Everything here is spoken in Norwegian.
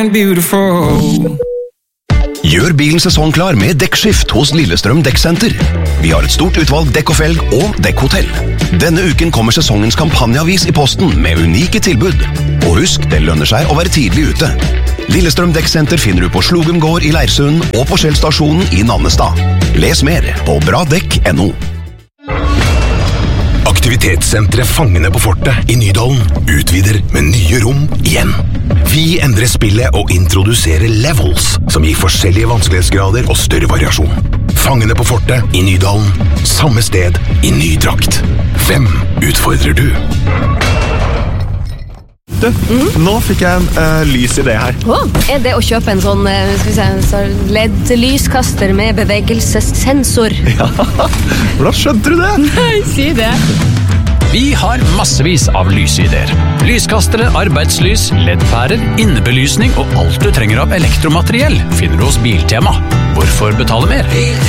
beautiful. Gjør bilen sesongklar med dekkskift hos Lillestrøm Dekksenter. Vi har et stort utvalg dekk og felg og dekkhotell. Denne uken kommer sesongens kampanjeavis i posten med unike tilbud. Og husk, det lønner seg å være tidlig ute. Lillestrøm Dekksenter finner du på Slogum gård i Leirsund og på Skjellstasjonen i Nannestad. Les mer på bradekk.no. Aktivitetssenteret Fangene på Fortet i Nydalen utvider med nye rom igjen. Vi endrer spillet og introduserer levels, som gir forskjellige vanskelighetsgrader og større variasjon. Fangene på Fortet i Nydalen, samme sted i ny drakt. Hvem utfordrer du? Du, nå fikk jeg en lys idé her. Er det å kjøpe en sånn LED-lyskaster med bevegelsessensor? Ja, hvordan skjønte du det? Nei, si det. Vi har massevis av lysideer. Lyskastere, arbeidslys, LED-pærer, innebelysning og alt du trenger av elektromateriell finner du hos Biltema. Hvorfor betale mer?